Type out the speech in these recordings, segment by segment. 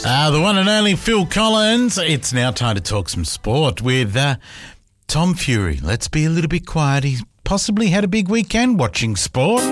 The one and only Phil Collins. It's now time to talk some sport with Tom Fury. Let's be a little bit quiet. He's possibly had a big weekend watching sport.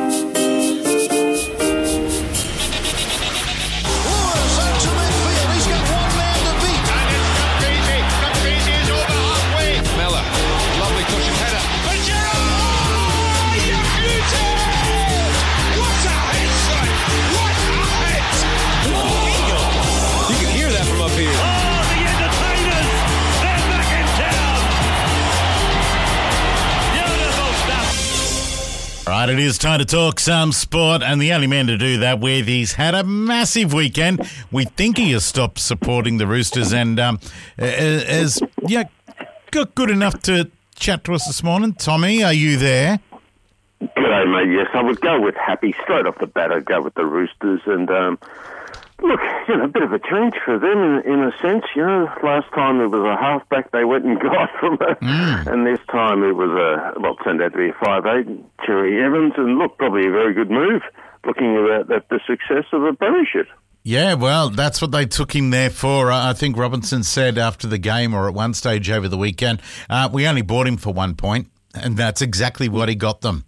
Right, it is time to talk some sport, and the only man to do that with, he's had a massive weekend. We think he has stopped supporting the Roosters and has got good enough to chat to us this morning. Tommy, are you there? G'day, mate. Yes, I would go with happy straight off the bat. I'd go with the Roosters, and look, a bit of a change for them in a sense. Last time it was a halfback they went and got from and this time it was turned out to be a 5'8", Cherry Evans, and look, probably a very good move, looking at the success of the premiership. Yeah, well, that's what they took him there for. I think Robinson said after the game or at one stage over the weekend, we only bought him for 1 point, and that's exactly what he got them.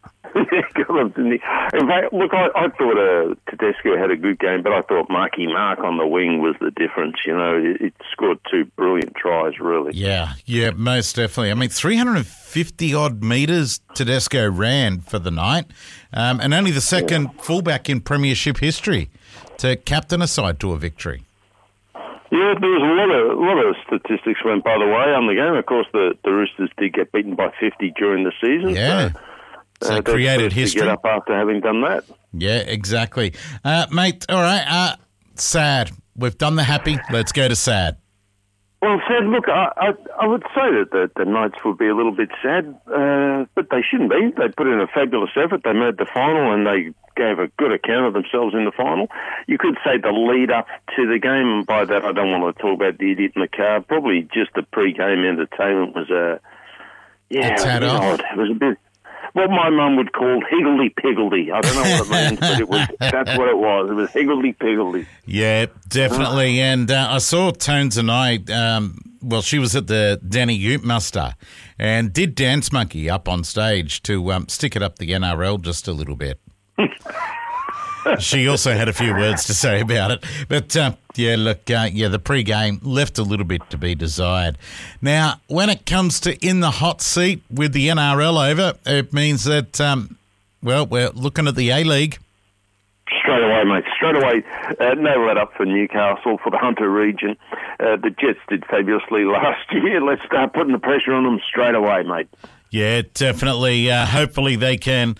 In fact, look, I thought Tedesco had a good game, but I thought Marky Mark on the wing was the difference. It scored 2 brilliant tries, really. Yeah, most definitely. I mean, 350-odd metres Tedesco ran for the night, and only the second fullback in premiership history to captain a side to a victory. Yeah, there was a lot of statistics went by the way on the game. Of course, the Roosters did get beaten by 50 during the season. Yeah. So created history. To get up after having done that. Yeah, exactly. Mate, all right, sad. We've done the happy. Let's go to sad. Well, sad, look, I would say that the Knights would be a little bit sad, but they shouldn't be. They put in a fabulous effort. They made the final and they gave a good account of themselves in the final. You could say the lead up to the game, and by that I don't want to talk about the idiot in the car. Probably just the pre-game entertainment was odd. It was a bit... what my mum would call higgledy-piggledy. I don't know what it means, but that's what it was. It was higgledy-piggledy. Yeah, definitely. And I saw Tones and I, she was at the Danny Ute muster and did Dance Monkey up on stage to stick it up the NRL just a little bit. She also had a few words to say about it. But, the pre-game left a little bit to be desired. Now, when it comes to in the hot seat with the NRL over, it means that, we're looking at the A-League. Straight away, mate. Straight away. No let up for Newcastle, for the Hunter region. The Jets did fabulously last year. Let's start putting the pressure on them straight away, mate. Yeah, definitely. Hopefully they can,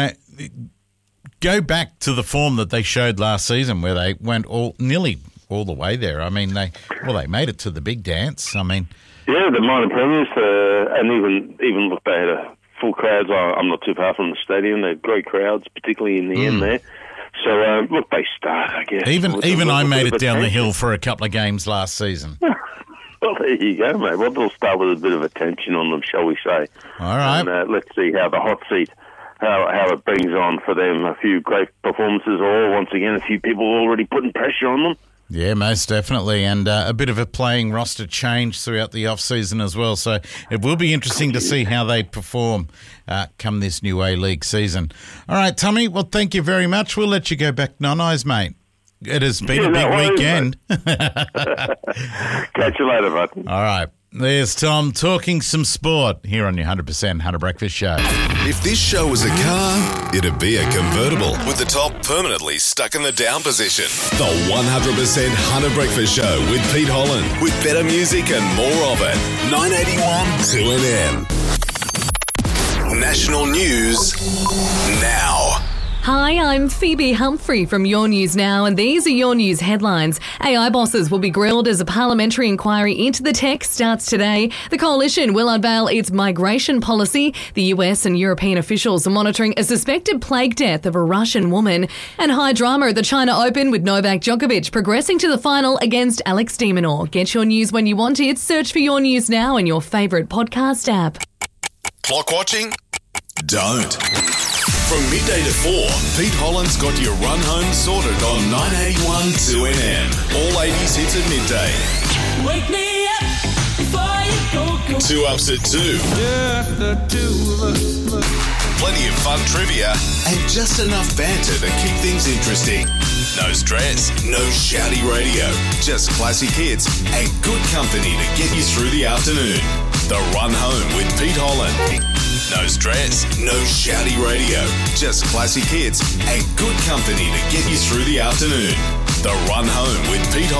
go back to the form that they showed last season where they went nearly all the way there. I mean, they made it to the big dance. I mean... Yeah, the minor premiers, and even look, they had full crowds. I'm not too far from the stadium. They had great crowds, particularly in the end there. So, look, they start, I guess. Even I made it down the hill for a couple of games last season. Well, there you go, mate. Well, they'll start with a bit of attention on them, shall we say. All right. And let's see how the hot seat... How it brings on for them a few great performances, or once again a few people already putting pressure on them. Yeah, most definitely, and a bit of a playing roster change throughout the off-season as well. So it will be interesting to see how they perform come this new A-League season. All right, Tommy. Well, thank you very much. We'll let you go back non-eyes, mate. It has been a big weekend. Catch you later, bud. All right. There's Tom talking some sport here on your 100% Hunter Breakfast Show. If this show was a car, it'd be a convertible with the top permanently stuck in the down position. The 100% Hunter Breakfast Show with Pete Holland, with better music and more of it. 981 2NN. National news now. Hi, I'm Phoebe Humphrey from Your News Now, and these are Your News headlines. AI bosses will be grilled as a parliamentary inquiry into the tech starts today. The coalition will unveil its migration policy. The US and European officials are monitoring a suspected plague death of a Russian woman. And high drama at the China Open with Novak Djokovic progressing to the final against Alex de Minaur. Get your news when you want it. Search for Your News Now in your favourite podcast app. Clock watching? Don't. From midday to 4, Pete Holland's got your run home sorted on 981 2NM. All 80s hits at midday. Wake me up before you go. 2 Ups at 2. Just the two of us. Plenty of fun trivia and just enough banter to keep things interesting. No stress, no shouty radio, just classic hits and good company to get you through the afternoon. The Run Home with Pete Holland. No stress, no shouty radio, just classic hits and good company to get you through the afternoon. The Run Home with Pete Holland.